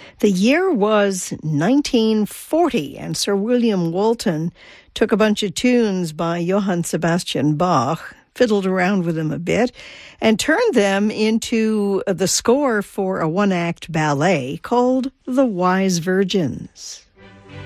The year was 1940, and Sir William Walton took a bunch of tunes by Johann Sebastian Bach, fiddled around with them a bit, and turned them into the score for a one-act ballet called The Wise Virgins.